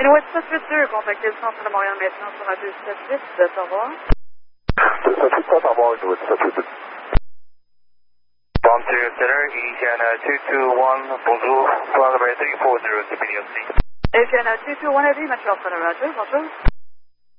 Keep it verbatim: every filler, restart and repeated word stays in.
Inuit sept huit deux, contactez le centre de Montréal maintenant sur la deux sept huit, au revoir. deux sept huit, au revoir, Inuit sept huit deux. Ontario Center, Asiana two two one, bonjour, flight number three four zero, City of C. Asiana two two one, Eddie, Montreal Center, Roger, bonjour.